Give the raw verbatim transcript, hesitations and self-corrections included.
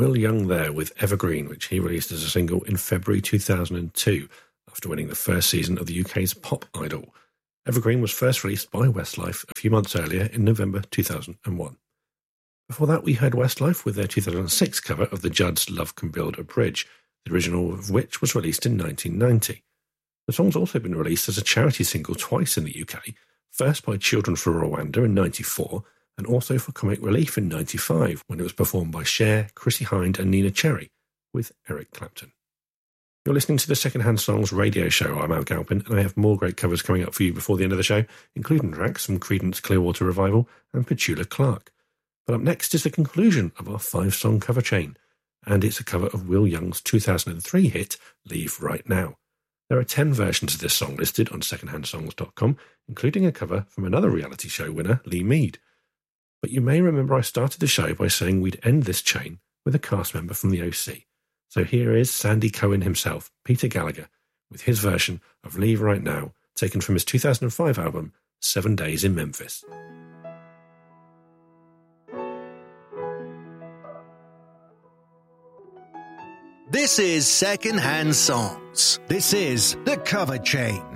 Will Young there with Evergreen, which he released as a single in February two thousand two, after winning the first season of the U K's Pop Idol. Evergreen was first released by Westlife a few months earlier in November two thousand one. Before that, we heard Westlife with their two thousand six cover of the Judds' Love Can Build a Bridge, the original of which was released in nineteen ninety. The song's also been released as a charity single twice in the U K, first by Children for Rwanda in ninety-four, and also for Comic Relief in ninety-five, when it was performed by Cher, Chrissie Hynde and Nina Cherry, with Eric Clapton. You're listening to the Secondhand Songs radio show. I'm Al Galpin, and I have more great covers coming up for you before the end of the show, including tracks from Creedence Clearwater Revival and Petula Clark. But up next is the conclusion of our five-song cover chain, and it's a cover of Will Young's two thousand three hit, Leave Right Now. There are ten versions of this song listed on secondhand songs dot com, including a cover from another reality show winner, Lee Mead. But you may remember I started the show by saying we'd end this chain with a cast member from the O C. So here is Sandy Cohen himself, Peter Gallagher, with his version of Leave Right Now, taken from his two thousand five album, Seven Days in Memphis. This is Secondhand Songs. This is The Cover Chain.